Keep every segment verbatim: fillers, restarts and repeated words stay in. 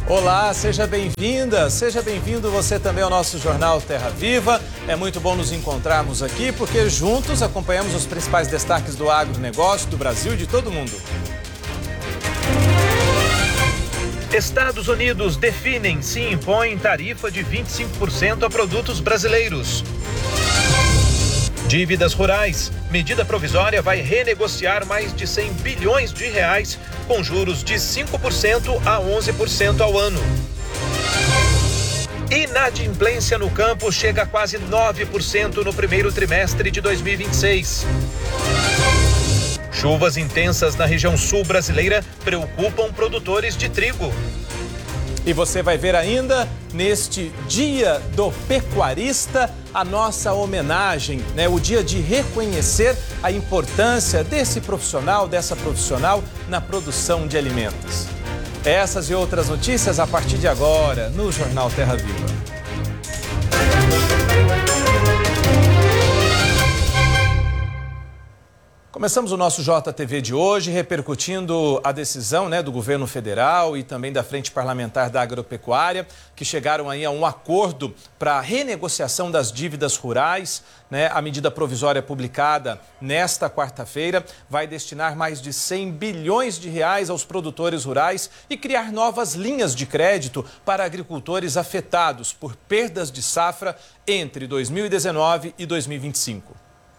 Olá, seja bem-vinda, seja bem-vindo você também ao nosso Jornal Terra Viva. É muito bom nos encontrarmos aqui porque juntos acompanhamos os principais destaques do agronegócio, do Brasil e de todo mundo. Estados Unidos definem se impõem tarifa de vinte e cinco por cento a produtos brasileiros. Dívidas rurais. Medida provisória vai renegociar mais de cem bilhões de reais com juros de cinco por cento a onze por cento ao ano. Inadimplência no campo chega a quase nove por cento no primeiro trimestre de dois mil e vinte e seis. Chuvas intensas na região sul brasileira preocupam produtores de trigo. E você vai ver ainda, neste Dia do Pecuarista, a nossa homenagem, né? O dia de reconhecer a importância desse profissional, dessa profissional na produção de alimentos. Essas e outras notícias a partir de agora, no Jornal Terra Viva. Começamos o nosso J T V de hoje repercutindo a decisão, né, do governo federal e também da Frente Parlamentar da Agropecuária, que chegaram aí a um acordo para a renegociação das dívidas rurais. Né? A medida provisória publicada nesta quarta-feira vai destinar mais de cem bilhões de reais aos produtores rurais e criar novas linhas de crédito para agricultores afetados por perdas de safra entre dois mil e dezenove e dois mil e vinte e cinco.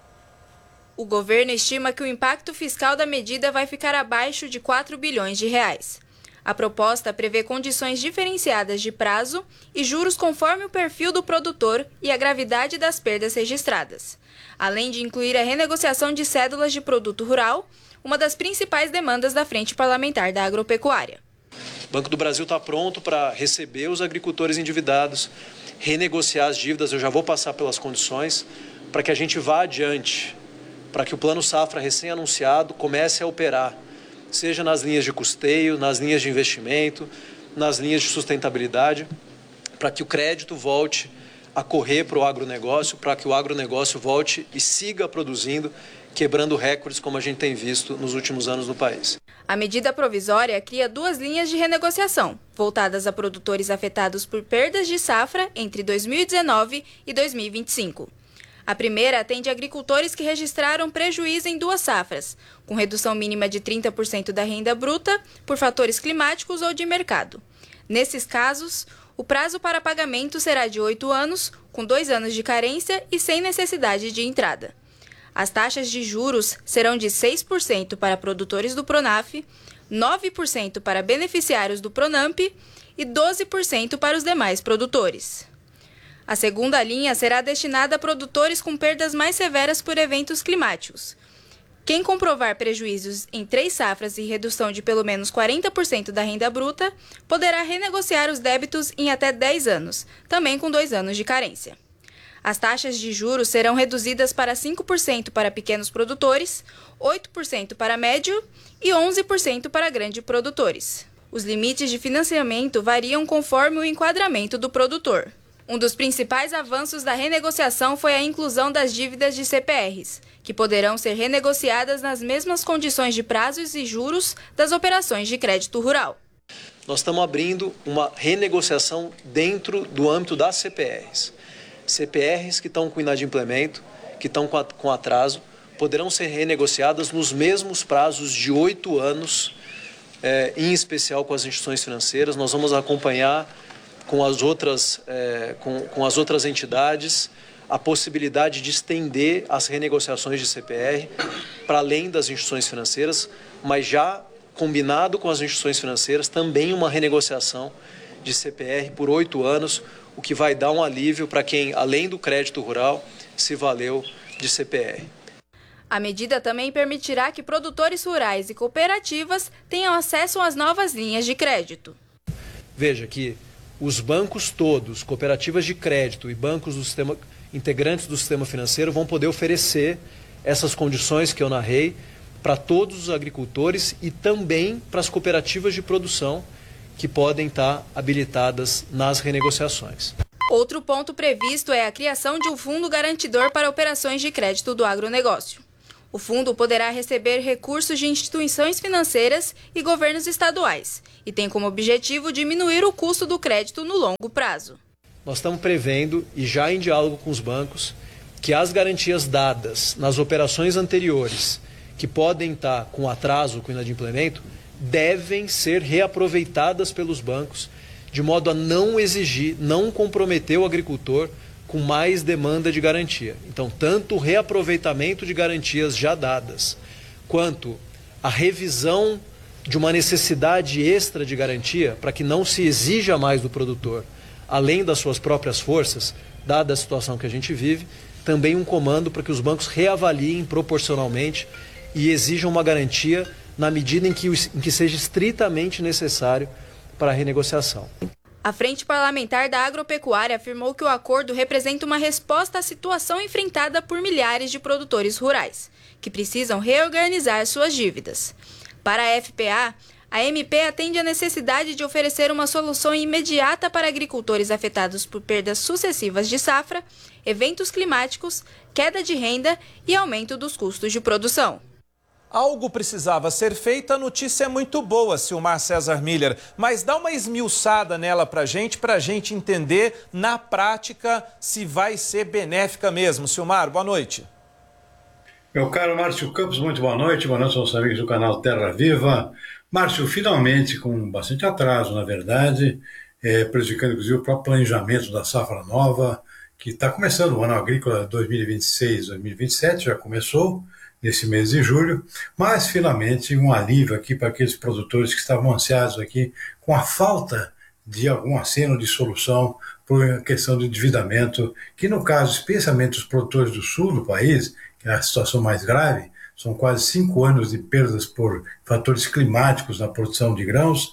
O governo estima que o impacto fiscal da medida vai ficar abaixo de quatro bilhões de reais. A proposta prevê condições diferenciadas de prazo e juros conforme o perfil do produtor e a gravidade das perdas registradas, além de incluir a renegociação de cédulas de produto rural, uma das principais demandas da Frente Parlamentar da Agropecuária. O Banco do Brasil está pronto para receber os agricultores endividados, renegociar as dívidas. Eu já vou passar pelas condições para que a gente vá adiante, para que o Plano Safra recém-anunciado comece a operar, seja nas linhas de custeio, nas linhas de investimento, nas linhas de sustentabilidade, para que o crédito volte a correr para o agronegócio, para que o agronegócio volte e siga produzindo, quebrando recordes como a gente tem visto nos últimos anos no país. A medida provisória cria duas linhas de renegociação, voltadas a produtores afetados por perdas de safra entre dois mil e dezenove e dois mil e vinte e cinco. A primeira atende agricultores que registraram prejuízo em duas safras, com redução mínima de trinta por cento da renda bruta por fatores climáticos ou de mercado. Nesses casos, o prazo para pagamento será de oito anos, com dois anos de carência e sem necessidade de entrada. As taxas de juros serão de seis por cento para produtores do Pronaf, nove por cento para beneficiários do Pronamp e doze por cento para os demais produtores. A segunda linha será destinada a produtores com perdas mais severas por eventos climáticos. Quem comprovar prejuízos em três safras e redução de pelo menos quarenta por cento da renda bruta poderá renegociar os débitos em até dez anos, também com dois anos de carência. As taxas de juros serão reduzidas para cinco por cento para pequenos produtores, oito por cento para médio e onze por cento para grandes produtores. Os limites de financiamento variam conforme o enquadramento do produtor. Um dos principais avanços da renegociação foi a inclusão das dívidas de C P Rs, que poderão ser renegociadas nas mesmas condições de prazos e juros das operações de crédito rural. Nós estamos abrindo uma renegociação dentro do âmbito das C P Rs. C P Rs que estão com inadimplemento, que estão com atraso, poderão ser renegociadas nos mesmos prazos de oito anos, eh, em especial com as instituições financeiras. Nós vamos acompanhar com as outras, é, com, com as outras entidades, a possibilidade de estender as renegociações de C P R para além das instituições financeiras, mas já combinado com as instituições financeiras, também uma renegociação de C P R por oito anos, o que vai dar um alívio para quem, além do crédito rural, se valeu de C P R. A medida também permitirá que produtores rurais e cooperativas tenham acesso às novas linhas de crédito. Veja que os bancos todos, cooperativas de crédito e bancos do sistema, integrantes do sistema financeiro vão poder oferecer essas condições que eu narrei para todos os agricultores e também para as cooperativas de produção que podem estar habilitadas nas renegociações. Outro ponto previsto é a criação de um fundo garantidor para operações de crédito do agronegócio. O fundo poderá receber recursos de instituições financeiras e governos estaduais e tem como objetivo diminuir o custo do crédito no longo prazo. Nós estamos prevendo, e já em diálogo com os bancos, que as garantias dadas nas operações anteriores, que podem estar com atraso com inadimplemento, devem ser reaproveitadas pelos bancos, de modo a não exigir, não comprometer o agricultor com mais demanda de garantia. Então, tanto o reaproveitamento de garantias já dadas, quanto a revisão de uma necessidade extra de garantia, para que não se exija mais do produtor, além das suas próprias forças, dada a situação que a gente vive, também um comando para que os bancos reavaliem proporcionalmente e exijam uma garantia na medida em que, em que seja estritamente necessário para a renegociação. A Frente Parlamentar da Agropecuária afirmou que o acordo representa uma resposta à situação enfrentada por milhares de produtores rurais, que precisam reorganizar suas dívidas. Para a F P A, a M P atende à necessidade de oferecer uma solução imediata para agricultores afetados por perdas sucessivas de safra, eventos climáticos, queda de renda e aumento dos custos de produção. Algo precisava ser feito, a notícia é muito boa, Silmar César Miller, mas dá uma esmiuçada nela para a gente, para a gente entender na prática se vai ser benéfica mesmo. Silmar, boa noite. Meu caro Márcio Campos, muito boa noite, boa noite aos amigos do canal Terra Viva. Márcio, finalmente, com bastante atraso, na verdade, é, prejudicando inclusive o próprio planejamento da safra nova, que está começando o ano agrícola dois mil e vinte e seis, dois mil e vinte e sete, já começou nesse mês de julho, mas finalmente um alívio aqui para aqueles produtores que estavam ansiados aqui com a falta de algum aceno de solução por questão de endividamento, que no caso, especialmente os produtores do sul do país, que é a situação mais grave, são quase cinco anos de perdas por fatores climáticos na produção de grãos,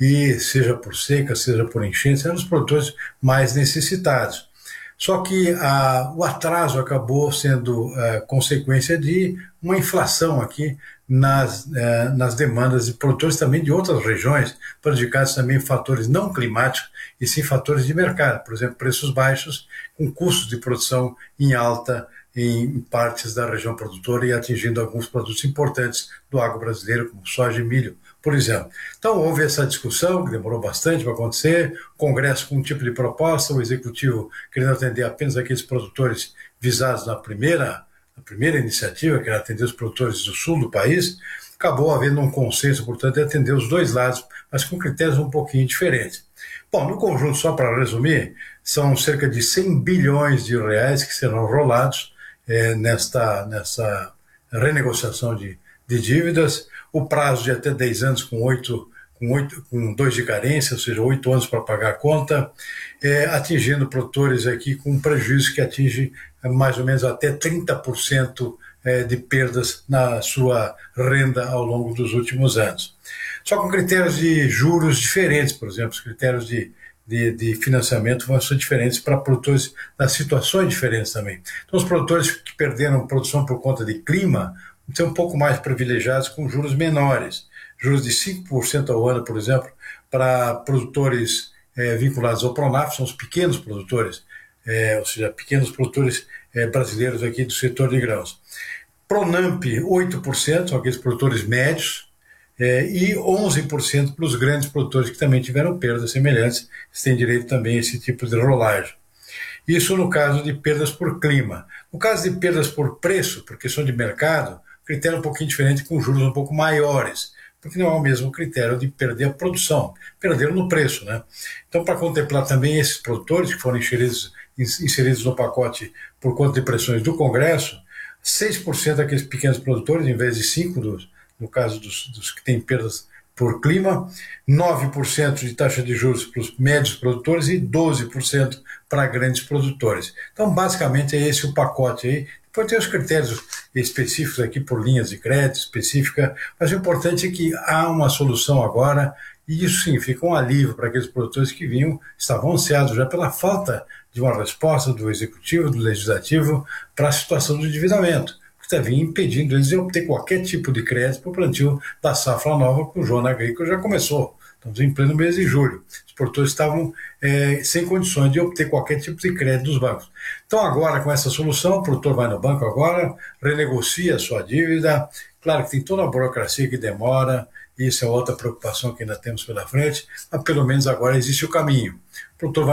e seja por seca, seja por enchente, são os produtores mais necessitados. Só que a, o atraso acabou sendo a, consequência de uma inflação aqui nas, a, nas demandas de produtores também de outras regiões, prejudicados também fatores não climáticos e sim fatores de mercado, por exemplo, preços baixos com custos de produção em alta em partes da região produtora e atingindo alguns produtos importantes do agro brasileiro, como soja e milho, por exemplo. Então houve essa discussão, que demorou bastante para acontecer, o Congresso com um tipo de proposta, o Executivo querendo atender apenas aqueles produtores visados na primeira, na primeira iniciativa, que era atender os produtores do sul do país, acabou havendo um consenso, portanto, de atender os dois lados, mas com critérios um pouquinho diferentes. Bom, no conjunto, só para resumir, são cerca de cem bilhões de reais que serão rolados é, nesta, nessa renegociação de, de dívidas, o prazo de até dez anos com oito, com oito, com dois de carência, ou seja, oito anos para pagar a conta, é, atingindo produtores aqui com um prejuízo que atinge mais ou menos até trinta por cento é, de perdas na sua renda ao longo dos últimos anos. Só com critérios de juros diferentes, por exemplo, os critérios de, de, de financiamento vão ser diferentes para produtores das situações diferentes também. Então, os produtores que perderam produção por conta de clima ser um pouco mais privilegiados com juros menores, juros de cinco por cento ao ano, por exemplo, para produtores é, vinculados ao Pronaf, são os pequenos produtores, é, ou seja, pequenos produtores é, brasileiros aqui do setor de grãos. Pronamp, oito por cento, são aqueles produtores médios, é, e onze por cento para os grandes produtores que também tiveram perdas semelhantes, eles têm direito também a esse tipo de rolagem. Isso no caso de perdas por clima. No caso de perdas por preço, por questão de mercado, critério é um pouquinho diferente, com juros um pouco maiores, porque não é o mesmo critério de perder a produção, perderam no preço, né? Então, para contemplar também esses produtores que foram inseridos, inseridos no pacote por conta de pressões do Congresso, seis por cento daqueles pequenos produtores, em vez de cinco por cento, no caso dos, dos que têm perdas por clima, nove por cento de taxa de juros para os médios produtores e doze por cento para grandes produtores. Então, basicamente, é esse o pacote aí. Depois tem os critérios específicos aqui por linhas de crédito específica, mas o importante é que há uma solução agora, e isso significa um alívio para aqueles produtores que vinham, estavam ansiados já pela falta de uma resposta do Executivo, do Legislativo, para a situação do endividamento, que está vindo impedindo eles de obter qualquer tipo de crédito para o plantio da safra nova, que o Jornal Agrícola já começou Estamos em pleno mês de julho. Os produtores estavam é, sem condições de obter qualquer tipo de crédito dos bancos. Então agora, com essa solução, o produtor vai no banco agora, renegocia a sua dívida. Claro que tem toda a burocracia que demora, isso é outra preocupação que ainda temos pela frente, mas pelo menos agora existe o caminho. O produtor vai